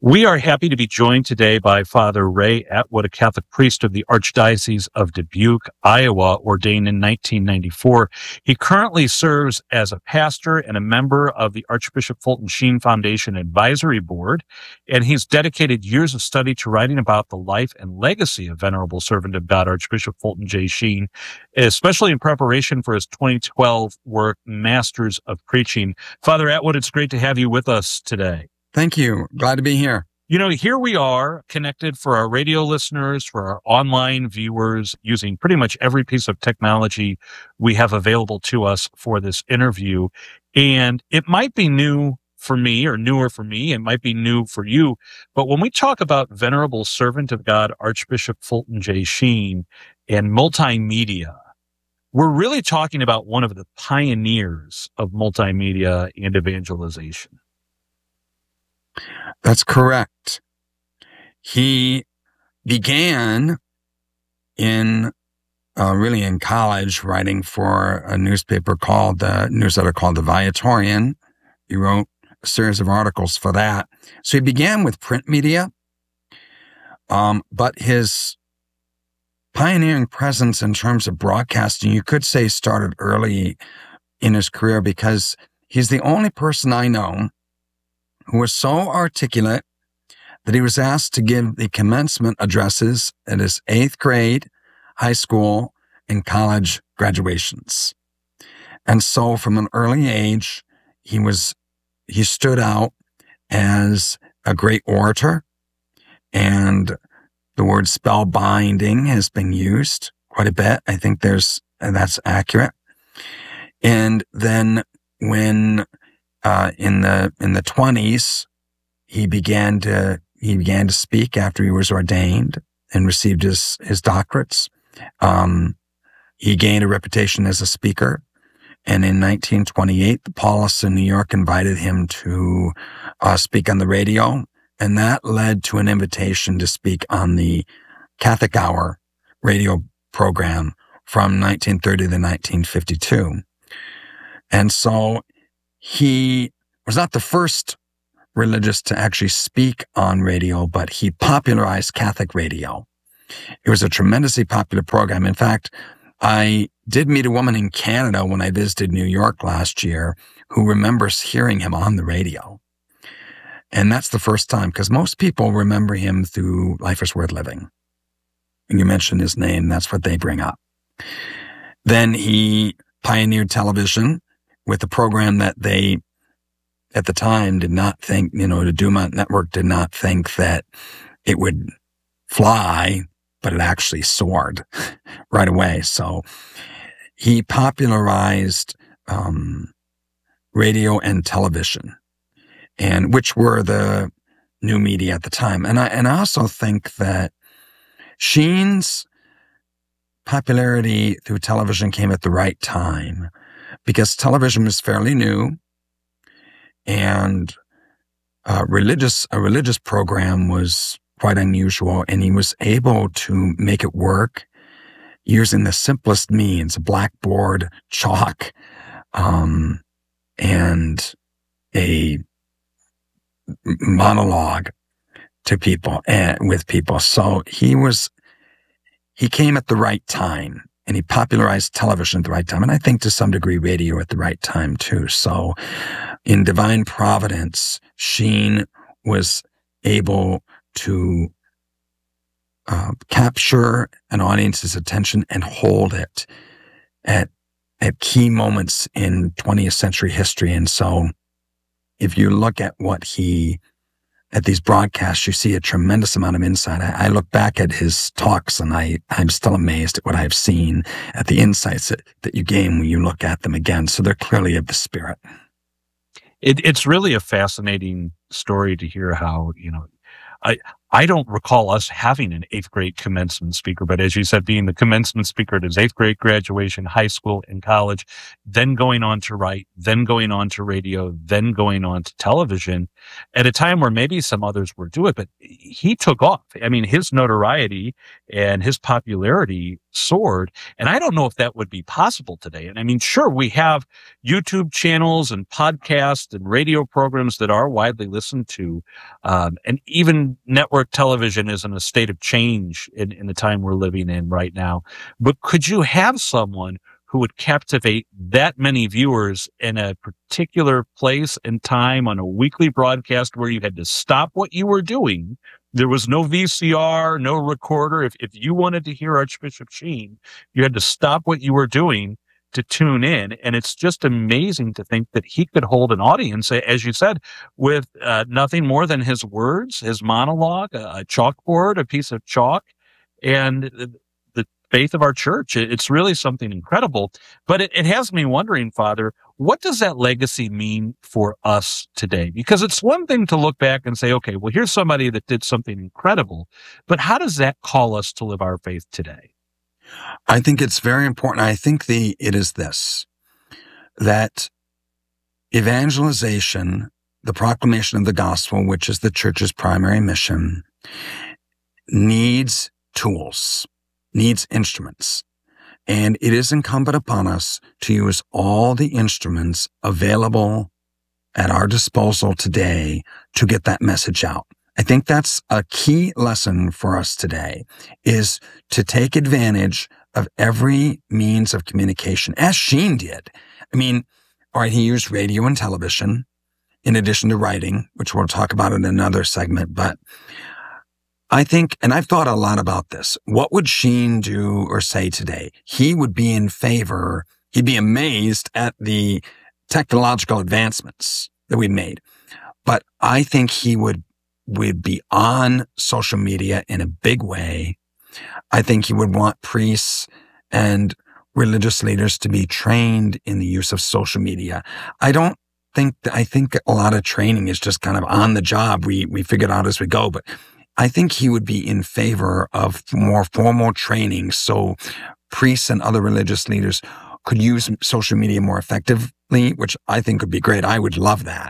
We are happy to be joined today by Father Ray Atwood, a Catholic priest of the Archdiocese of Dubuque, Iowa, ordained in 1994. He currently serves as a pastor and a member of the Archbishop Fulton Sheen Foundation Advisory Board, and he's dedicated years of study to writing about the life and legacy of Venerable Servant of God, Archbishop Fulton J. Sheen, especially in preparation for his 2012 work, Masters of Preaching. Father Atwood, it's great to have you with us today. Thank you. Glad to be here. You know, here we are connected for our radio listeners, for our online viewers, using pretty much every piece of technology we have available to us for this interview. And it might be new for me or newer for me. It might be new for you. But when we talk about Venerable Servant of God, Archbishop Fulton J. Sheen, and multimedia, we're really talking about one of the pioneers of multimedia and evangelization. That's correct. He began in college writing for a newsletter called the Viatorian. He wrote a series of articles for that. So he began with print media, but his pioneering presence in terms of broadcasting, you could say, started early in his career because he's the only person I know who was so articulate that he was asked to give the commencement addresses at his 8th grade, high school, and college graduations. And so from an early age, he stood out as a great orator, and the word spellbinding has been used quite a bit. I think that's accurate. And then when in the 20s, he began to speak after he was ordained and received his doctorates. He gained a reputation as a speaker. And in 1928, the Paulist in New York invited him to speak on the radio. And that led to an invitation to speak on the Catholic Hour radio program from 1930 to 1952. And so he was not the first religious to actually speak on radio, but he popularized Catholic radio. It was a tremendously popular program. In fact, I did meet a woman in Canada when I visited New York last year who remembers hearing him on the radio. And that's the first time, because most people remember him through Life is Worth Living. And you mentioned his name, that's what they bring up. Then he pioneered television with a program that they, at the time, did not think, the Dumont Network did not think that it would fly, but it actually soared right away. So he popularized radio and television, and which were the new media at the time. And I also think that Sheen's popularity through television came at the right time, because television was fairly new, and a religious program was quite unusual, and he was able to make it work using the simplest means: a blackboard, chalk, and a monologue to people and with people. So he came at the right time. And he popularized television at the right time. And I think to some degree radio at the right time too. So in divine providence, Sheen was able to capture an audience's attention and hold it at key moments in 20th century history. And so if you look at at these broadcasts, you see a tremendous amount of insight. I look back at his talks and I'm still amazed at what I've seen, at the insights that you gain when you look at them again. So they're clearly of the Spirit. It's really a fascinating story to hear how, I don't recall us having an 8th grade commencement speaker, but as you said, being the commencement speaker at his 8th grade graduation, high school and college, then going on to write, then going on to radio, then going on to television at a time where maybe some others were doing it, but he took off. I mean, his notoriety and his popularity soared. And I don't know if that would be possible today. And I mean, sure, we have YouTube channels and podcasts and radio programs that are widely listened to. And even network television is in a state of change in the time we're living in right now. But could you have someone who would captivate that many viewers in a particular place and time on a weekly broadcast where you had to stop what you were doing? There was no VCR, no recorder. If you wanted to hear Archbishop Sheen, you had to stop what you were doing to tune in. And it's just amazing to think that he could hold an audience, as you said, with nothing more than his words, his monologue, a chalkboard, a piece of chalk, and the faith of our church. It's really something incredible. But it has me wondering, Father, what does that legacy mean for us today? Because it's one thing to look back and say, okay, well, here's somebody that did something incredible. But how does that call us to live our faith today? I think it's very important. I think it is this, that evangelization, the proclamation of the gospel, which is the church's primary mission, needs tools, needs instruments. And it is incumbent upon us to use all the instruments available at our disposal today to get that message out. I think that's a key lesson for us today, is to take advantage of every means of communication, as Sheen did. I mean, all right, he used radio and television in addition to writing, which we'll talk about in another segment. But I think, and I've thought a lot about this, what would Sheen do or say today? He would be in favor, he'd be amazed at the technological advancements that we've made. But I think he would be on social media in a big way. I think he would want priests and religious leaders to be trained in the use of social media. I think a lot of training is just kind of on the job. We figure it out as we go, but I think he would be in favor of more formal training so priests and other religious leaders could use social media more effectively, which I think would be great. I would love that.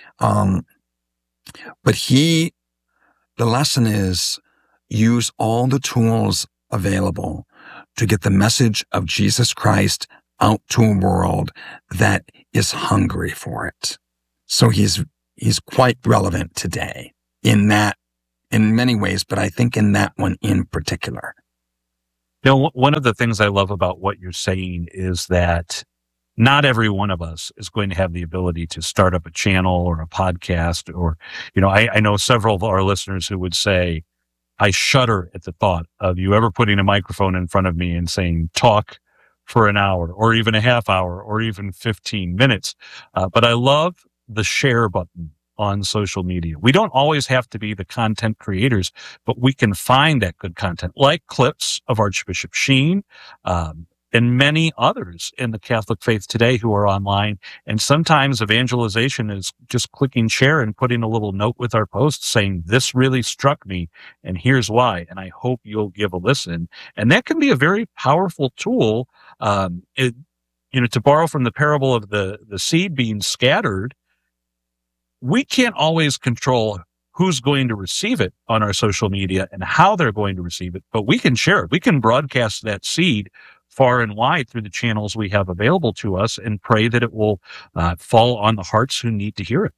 But the lesson is use all the tools available to get the message of Jesus Christ out to a world that is hungry for it. So he's quite relevant today in many ways, but I think in that one in particular. One of the things I love about what you're saying is that not every one of us is going to have the ability to start up a channel or a podcast or, I know several of our listeners who would say, I shudder at the thought of you ever putting a microphone in front of me and saying, talk for an hour or even a half hour or even 15 minutes. But I love the share button on social media. We don't always have to be the content creators, but we can find that good content, like clips of Archbishop Sheen, and many others in the Catholic faith today who are online. And sometimes evangelization is just clicking share and putting a little note with our post saying, this really struck me and here's why. And I hope you'll give a listen. And that can be a very powerful tool. To borrow from the parable of the seed being scattered, we can't always control who's going to receive it on our social media and how they're going to receive it, but we can share it. We can broadcast that seed far and wide through the channels we have available to us and pray that it will fall on the hearts who need to hear it.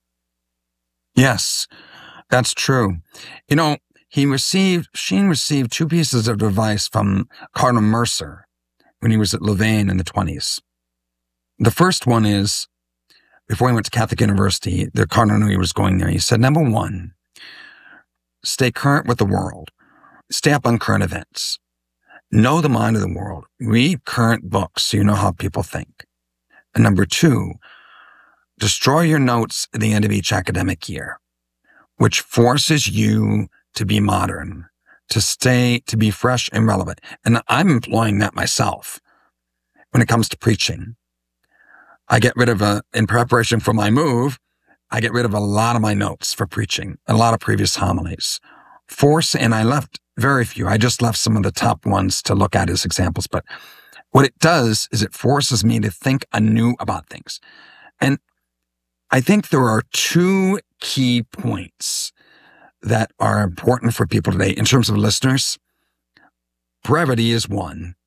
Yes, that's true. Sheen received 2 pieces of advice from Cardinal Mercer when he was at Louvain in the 1920s. The first one is, before he went to Catholic University, the cardinal knew he was going there. He said, number 1, stay current with the world. Stay up on current events. Know the mind of the world. Read current books so you know how people think. And number 2, destroy your notes at the end of each academic year, which forces you to be modern, to be fresh and relevant. And I'm employing that myself when it comes to preaching. I get rid of in preparation for my move, I get rid of a lot of my notes for preaching, a lot of previous homilies. And I left very few. I just left some of the top ones to look at as examples. But what it does is it forces me to think anew about things. And I think there are 2 key points that are important for people today in terms of listeners. brevity is one,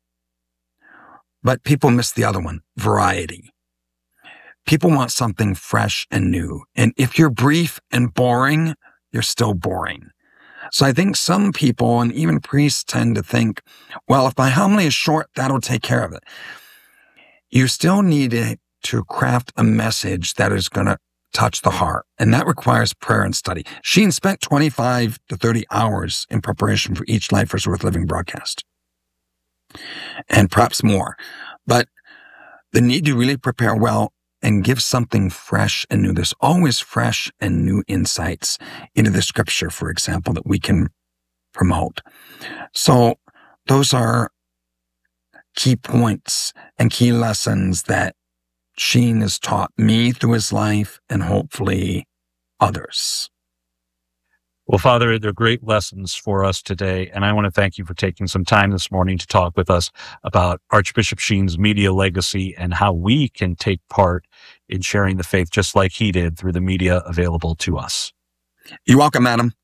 but people miss the other one, variety. People want something fresh and new. And if you're brief and boring, you're still boring. So I think some people, and even priests, tend to think, well, if my homily is short, that'll take care of it. You still need to craft a message that is going to touch the heart. And that requires prayer and study. Sheen spent 25 to 30 hours in preparation for each Life is Worth Living broadcast. And perhaps more. But the need to really prepare well and give something fresh and new. There's always fresh and new insights into the scripture, for example, that we can promote. So those are key points and key lessons that Sheen has taught me through his life and hopefully others. Well, Father, they're great lessons for us today, and I want to thank you for taking some time this morning to talk with us about Archbishop Sheen's media legacy and how we can take part in sharing the faith just like he did through the media available to us. You're welcome, Adam.